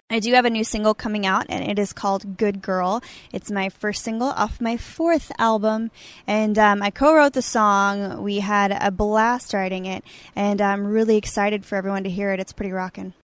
I do have a new single coming out, and it is called Good Girl. It's my first single off my fourth album, and I co-wrote the song. We had a blast writing it, and I'm really excited for everyone to hear it. It's pretty rockin'.